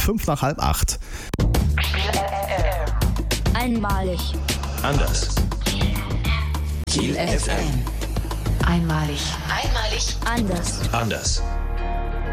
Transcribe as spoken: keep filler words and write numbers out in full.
fünf nach halb acht. Einmalig. Anders. Kiel F M. Einmalig. Einmalig. Anders. Anders.